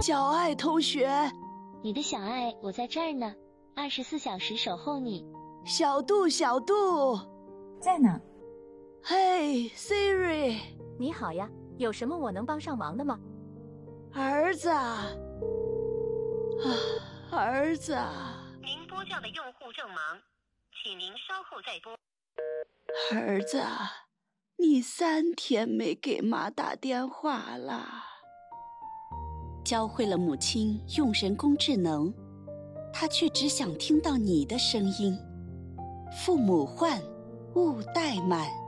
小爱同学， 你的小爱，我在这儿呢，24小时守候你。 小杜，小杜， 在呢。 嘿 ，Siri， 你好呀，有什么我能帮上忙的吗？ 儿子啊，儿子， 您拨叫的用户正忙，请您稍后再拨。 儿子，你3天没给妈打电话了。 教会了母亲用人工智能，她却只想听到你的声音。父母唤，勿怠慢。